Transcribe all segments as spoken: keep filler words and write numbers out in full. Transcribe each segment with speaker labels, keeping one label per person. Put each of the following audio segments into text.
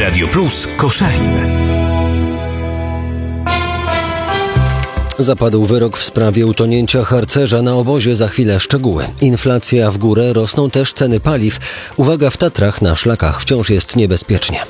Speaker 1: Radio Plus Koszalin.
Speaker 2: Zapadł wyrok w sprawie utonięcia harcerza na obozie. Za chwilę szczegóły. Inflacja w górę, rosną też ceny paliw. Uwaga, w Tatrach na szlakach wciąż jest niebezpiecznie.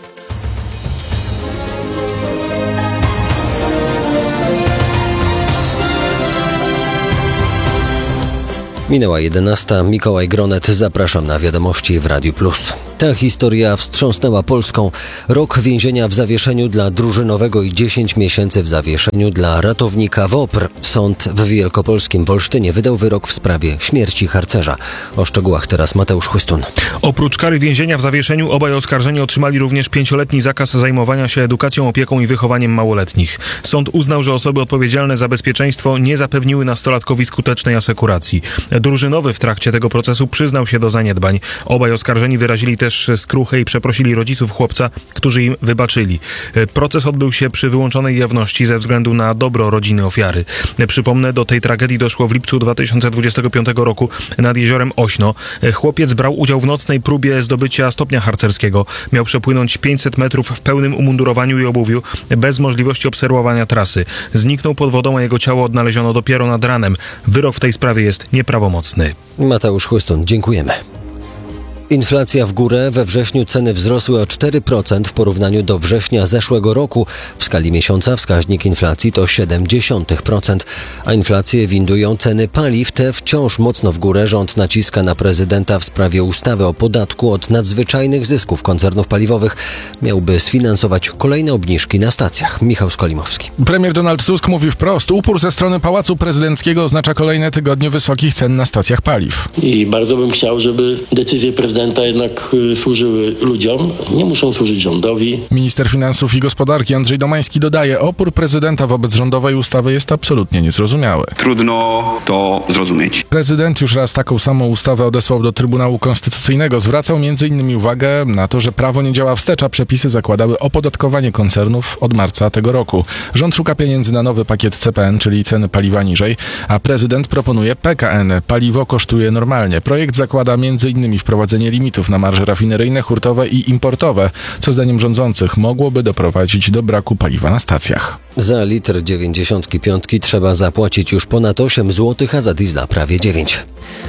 Speaker 2: Minęła jedenasta. Mikołaj Gronet, zapraszam na wiadomości w Radiu Plus. Ta historia wstrząsnęła Polską. Rok więzienia w zawieszeniu dla drużynowego i dziesięć miesięcy w zawieszeniu dla ratownika WOPR. Sąd w wielkopolskim Wolsztynie wydał wyrok w sprawie śmierci harcerza. O szczegółach teraz Mateusz Chłystun.
Speaker 3: Oprócz kary więzienia w zawieszeniu obaj oskarżeni otrzymali również pięcioletni zakaz zajmowania się edukacją, opieką i wychowaniem małoletnich. Sąd uznał, że osoby odpowiedzialne za bezpieczeństwo nie zapewniły nastolatkowi skutecznej asekuracji. Drużynowy w trakcie tego procesu przyznał się do zaniedbań. Obaj oskarżeni wyrazili też skruchę i przeprosili rodziców chłopca, którzy im wybaczyli. Proces odbył się przy wyłączonej jawności ze względu na dobro rodziny ofiary. Przypomnę, do tej tragedii doszło w lipcu dwa tysiące dwudziestego piątego roku nad jeziorem Ośno. Chłopiec brał udział w nocnej próbie zdobycia stopnia harcerskiego. Miał przepłynąć pięćset metrów w pełnym umundurowaniu i obuwiu, bez możliwości obserwowania trasy. Zniknął pod wodą, a jego ciało odnaleziono dopiero nad ranem. Wyrok w tej sprawie jest nieprawomocny.
Speaker 2: Mateusz Chłystun, dziękujemy. Inflacja w górę. We wrześniu ceny wzrosły o cztery procent w porównaniu do września zeszłego roku. W skali miesiąca wskaźnik inflacji to siedem przecinek pięć procent, a inflację windują ceny paliw. Te wciąż mocno w górę. Rząd naciska na prezydenta w sprawie ustawy o podatku od nadzwyczajnych zysków koncernów paliwowych. Miałby sfinansować kolejne obniżki na stacjach. Michał Skolimowski.
Speaker 4: Premier Donald Tusk mówi wprost: upór ze strony Pałacu Prezydenckiego oznacza kolejne tygodnie wysokich cen na stacjach paliw.
Speaker 5: I bardzo bym chciał, żeby decyzje prezydenta jednak służyły ludziom, nie muszą służyć rządowi.
Speaker 4: Minister Finansów i Gospodarki Andrzej Domański dodaje: opór prezydenta wobec rządowej ustawy jest absolutnie niezrozumiały.
Speaker 6: Trudno to zrozumieć.
Speaker 4: Prezydent już raz taką samą ustawę odesłał do Trybunału Konstytucyjnego. Zwracał między innymi uwagę na to, że prawo nie działa wstecz, a przepisy zakładały opodatkowanie koncernów od marca tego roku. Rząd szuka pieniędzy na nowy pakiet C P N, czyli ceny paliwa niżej, a prezydent proponuje P K N. Paliwo kosztuje normalnie. Projekt zakłada między innymi wprowadzenie limitów na marże rafineryjne, hurtowe i importowe, co zdaniem rządzących mogłoby doprowadzić do braku paliwa na stacjach.
Speaker 2: Za litr dziewięćdziesiątki piątki trzeba zapłacić już ponad osiem złotych, a za diesla prawie dziewięć.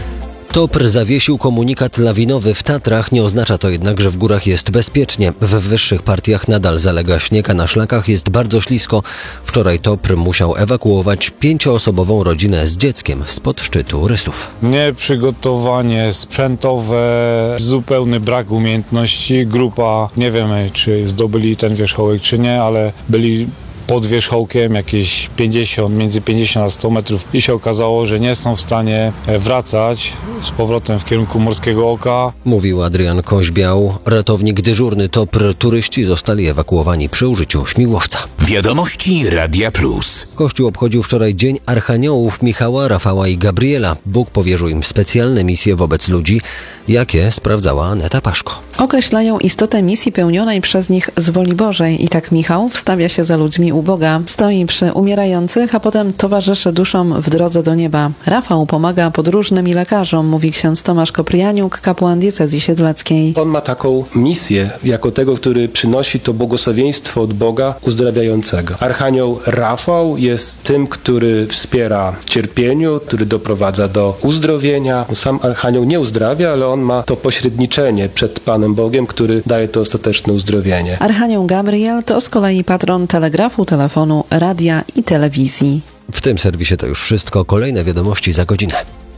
Speaker 2: TOPR zawiesił komunikat lawinowy w Tatrach. Nie oznacza to jednak, że w górach jest bezpiecznie. W wyższych partiach nadal zalega śnieg, a na szlakach jest bardzo ślisko. Wczoraj TOPR musiał ewakuować pięcioosobową rodzinę z dzieckiem spod szczytu Rysów.
Speaker 7: Nieprzygotowanie sprzętowe, zupełny brak umiejętności. Grupa, nie wiemy, czy zdobyli ten wierzchołek, czy nie, ale byli pod wierzchołkiem jakieś pięćdziesiąt, między pięćdziesiąt a sto metrów i się okazało, że nie są w stanie wracać z powrotem w kierunku Morskiego Oka.
Speaker 2: Mówił Adrian Koźbiał, ratownik dyżurny TOPR. Turyści zostali ewakuowani przy użyciu śmigłowca.
Speaker 1: Wiadomości Radia Plus.
Speaker 2: Kościół obchodził wczoraj Dzień Archaniołów Michała, Rafała i Gabriela. Bóg powierzył im specjalne misje wobec ludzi, jakie sprawdzała Aneta Paszko.
Speaker 8: Określają istotę misji pełnionej przez nich z woli Bożej i tak Michał wstawia się za ludźmi u Boga. Stoi przy umierających, a potem towarzyszy duszom w drodze do nieba. Rafał pomaga podróżnym i lekarzom, mówi ksiądz Tomasz Kopryjaniuk, kapłan diecezji siedleckiej.
Speaker 9: On ma taką misję, jako tego, który przynosi to błogosławieństwo od Boga uzdrawiającego. Archanioł Rafał jest tym, który wspiera w cierpieniu, który doprowadza do uzdrowienia. Sam Archanioł nie uzdrawia, ale on ma to pośredniczenie przed Panem Bogiem, który daje to ostateczne uzdrowienie.
Speaker 8: Archanioł Gabriel to z kolei patron telegrafu, telefonu, radia i telewizji.
Speaker 2: W tym serwisie to już wszystko. Kolejne wiadomości za godzinę.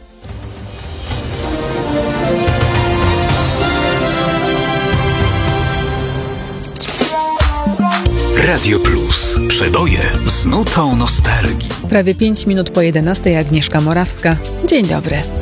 Speaker 1: Radio Plus. Przeboje z nutą nostalgii.
Speaker 10: Prawie pięć minut po jedenastej. Agnieszka Morawska. Dzień dobry.